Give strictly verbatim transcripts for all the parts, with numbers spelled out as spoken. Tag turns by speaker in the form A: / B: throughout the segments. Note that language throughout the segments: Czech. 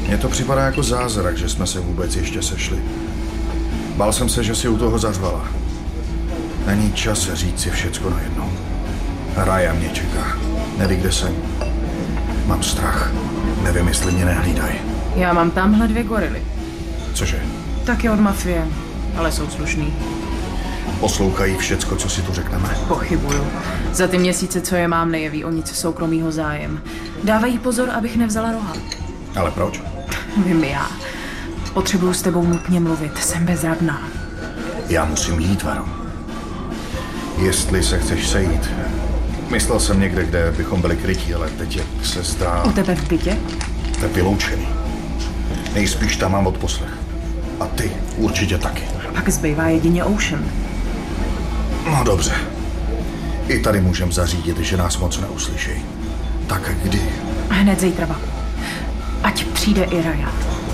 A: Mně to připadá jako zázrak, že jsme se vůbec ještě sešli. Bál jsem se, že si u toho zařvala. Není čas říct si všecko najednou. Raya mě čeká. Neví, kde jsem. Mám strach. Nevím, jestli mě nehlídají.
B: Já mám tamhle dvě gorily.
A: Cože?
B: Taky od mafie, ale jsou slušný.
A: Poslouchají všecko, co si tu řekneme.
B: Pochybuju. Za ty měsíce, co je mám, nejeví o nic soukromýho zájem. Dávají pozor, abych nevzala roha.
A: Ale proč?
B: Vím já. Potřebuju s tebou nutně mluvit, jsem bezradná.
A: Já musím jít, Vero. Jestli se chceš sejít. Myslel jsem někde, kde bychom byli krytí, ale teď jak se zdá...
B: U tebe v bytě?
A: To je vyloučený. Nejspíš tam mám odposlech. A ty určitě taky.
B: Pak zbývá jedině Ocean.
A: No dobře. I tady můžem zařídit, že nás moc neuslyší. Tak kdy?
B: Hned zítra, Baku. Ať přijde i Raya.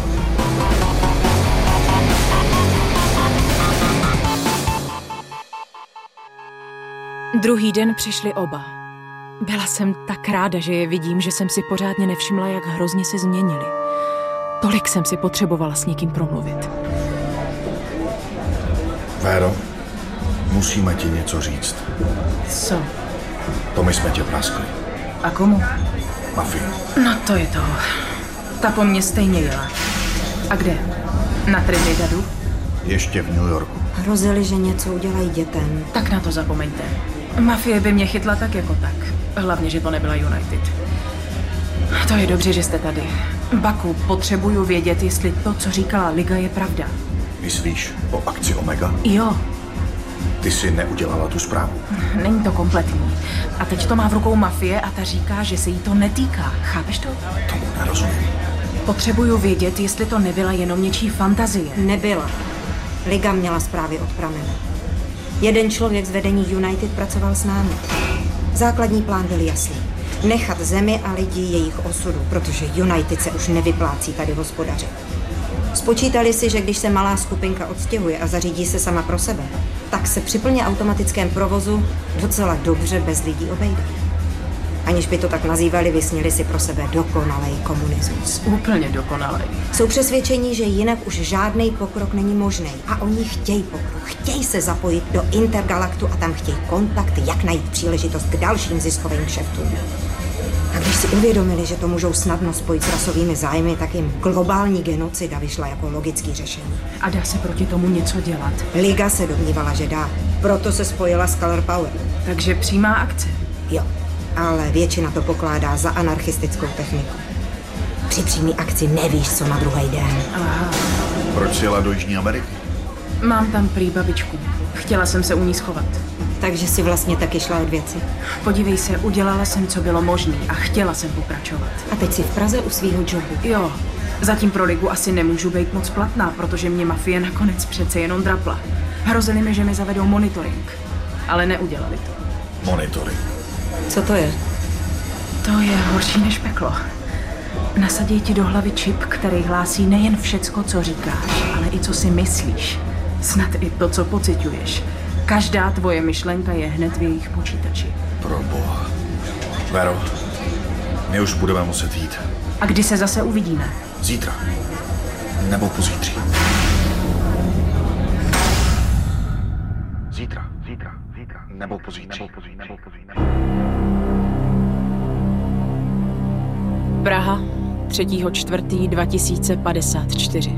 B: Druhý den přišli oba. Byla jsem tak ráda, že je vidím, že jsem si pořádně nevšimla, jak hrozně se změnili. Tolik jsem si potřebovala s někým promluvit.
A: Véro, musíme ti něco říct.
B: Co?
A: To my jsme tě praskli.
B: A komu?
A: Mafii.
B: No to je to. Ta po mně stejně jela. A kde? Na Trinidadu?
A: Ještě v New Yorku.
C: Hrozili, že něco udělají dětem.
B: Tak na to zapomeňte. Mafie by mě chytla tak jako tak. Hlavně, že to nebyla United. To je dobře, že jste tady. Baku, potřebuju vědět, jestli to, co říkala Liga, je pravda.
A: Myslíš o akci Omega?
B: Jo.
A: Ty jsi neudělala tu zprávu.
B: Není to kompletní. A teď to má v rukou mafie a ta říká, že se jí to netýká. Chápeš to?
A: Tomu nerozumím.
B: Potřebuju vědět, jestli to nebyla jenom něčí fantazie.
C: Nebyla. Liga měla zprávy od pramene. Jeden člověk z vedení United pracoval s námi. Základní plán byl jasný. Nechat zemi a lidi jejich osudu, protože United se už nevyplácí tady hospodařit. Spočítali si, že když se malá skupinka odstěhuje a zařídí se sama pro sebe, tak se při plně automatickém provozu docela dobře bez lidí obejde. Aniž by to tak nazývali, vysnili si pro sebe dokonalej komunismus.
B: Úplně dokonalej.
C: Jsou přesvědčení, že jinak už žádný pokrok není možný. A oni chtějí pokrok, chtějí se zapojit do Intergalaktu a tam chtějí kontakty, jak najít příležitost k dalším ziskovým kšeftům. A když si uvědomili, že to můžou snadno spojit s rasovými zájmy, tak jim globální genocida vyšla jako logický řešení.
B: A dá se proti tomu něco dělat?
C: Liga se domnívala, že dá. Proto se spojila s Color Power.
B: Takže přímá akce?
C: Jo, ale většina to pokládá za anarchistickou techniku. Při přímý akci nevíš, co na druhý den.
B: Aha.
A: Proč jela do Jižní Ameriky?
B: Mám tam prý babičku. Chtěla jsem se u ní schovat.
C: Takže si vlastně taky šla od věci.
B: Podívej se, udělala jsem, co bylo možné a chtěla jsem pokračovat.
C: A teď si v Praze u svýho jobu.
B: Jo, zatím pro Ligu asi nemůžu být moc platná, protože mě mafie nakonec přece jenom drapla. Hrozili mi, že mi zavedou monitoring, ale neudělali to.
A: Monitoring.
C: Co to je?
B: To je horší než peklo. Nasadí ti do hlavy čip, který hlásí nejen všecko, co říkáš, ale i co si myslíš. Snad i to, co pociťuješ. Každá tvoje myšlenka je hned v jejich počítači.
A: Pro boha. Vero, my už budeme muset jít.
B: A kdy se zase uvidíme?
A: Zítra. Nebo pozítří. Zítra, zítra, zítra. Nebo pozítří. Nebo pozítří. Nebo pozítří.
B: Praha, třetího čtvrtého dva tisíce padesát čtyři.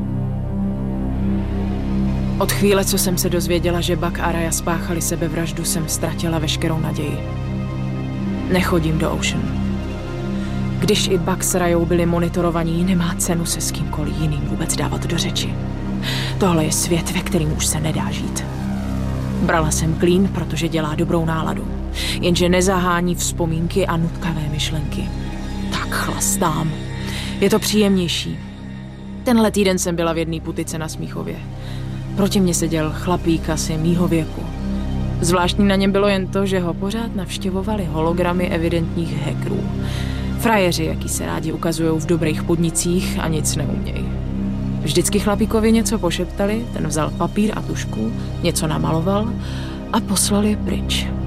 B: Od chvíle, co jsem se dozvěděla, že Buck a Raya spáchali sebevraždu, jsem ztratila veškerou naději. Nechodím do Ocean. Když i Buck s Rayou byli monitorovaní, nemá cenu se s kýmkoliv jiným vůbec dávat do řeči. Tohle je svět, ve kterým už se nedá žít. Brala jsem klín, protože dělá dobrou náladu. Jenže nezahání vzpomínky a nutkavé myšlenky. Tak chlastám. Je to příjemnější. Tenhle týden jsem byla v jedné putice na Smíchově. Proti mně seděl chlapík asi mýho věku. Zvláštní na něm bylo jen to, že ho pořád navštěvovali hologramy evidentních hackerů. Frajeři, jaký se rádi ukazujou v dobrých podnicích a nic neumějí. Vždycky chlapíkovi něco pošeptali, ten vzal papír a tužku, něco namaloval a poslali pryč.